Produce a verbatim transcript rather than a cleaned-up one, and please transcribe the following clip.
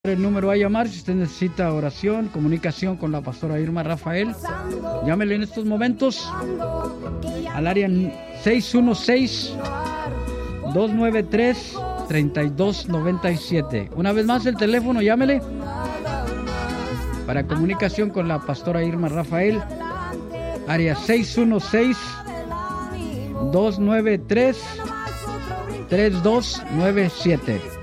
El número a llamar si usted necesita oración, comunicación con la pastora Irma Rafael. Llámele en estos momentos al área seis uno seis, dos nueve tres, tres dos nueve siete. Una vez más el teléfono, llámele para comunicación con la pastora Irma Rafael. Área seis uno seis, dos nueve tres, tres dos nueve siete.